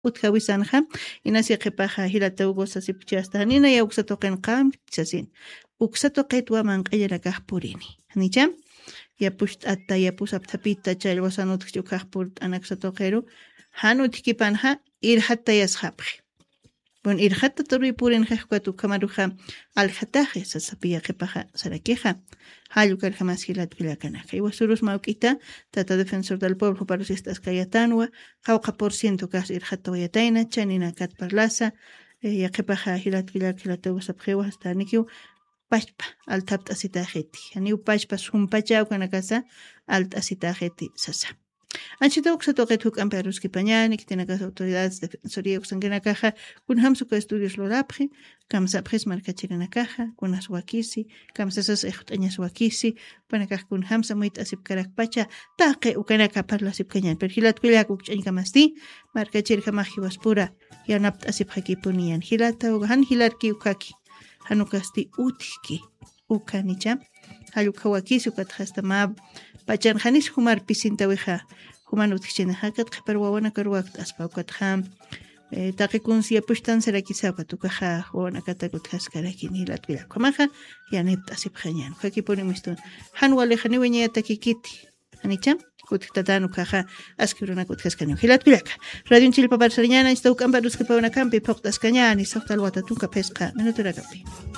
utkawisanja inasi qipaqa hilata ugosa sipichastajnina ya uksato qinqam chasin uksato qitwa manq'illala kaq purini nicha yapush t'ata yapus aptapita challwasanut kaq pur t'anaksato qiru hanutkipanha irhata yasqapqi bon irhata turi purin qaqquatu kamaruja alhataje sasapiya qipaqa sarakeja halukar jamás hilat vilakanaqa iwasurus mawk'ita tata defensor del pueblo para estas kayatanwa qawqa por ciento kas irhata wayatayna chanina kat parlasa yaqipaqa hilat vilakilata wasapqiwa hasta nikiu pachpa altap t'asitajeti aniu pachpa sumpachaw kanakasa alt asitajeti sasa Anchita uksato qetuk amperuski pañani que tiene las autoridades defensoría uxangena caja kun hamsuka estudios lorapri kamsa pres markachirana caja kun aswakisi kamsa sas ejtañas wakisi panakaj kun hamsa muit asip karak pacha taqe ukanaka parla asip kañan perhilat kuilak ukchañ kamasti markachir kamaji waspura yanapt asip hakipunian hilata ugan hilarki ukaki hanukasti utiki ukanicha haluka wakisi ukat hasta mab pachan hanis humar pisinta weja human utkichina hakat qhiparwawana karwakt aspawkat ham taqikun siya pushtan serakisapa tukaja wana katakut haskarakin hilat wila kamaja yanept asip khañan hakipuni mistun hanwale khaniweña takikiti anicha kuttatanu kaja askiruna kutkaskanyo hilat wilaka radio chilpa barsariñana ista ukambarus kipawana kampi poqtas kañani soqtal wata tunka pesqa minutura kampi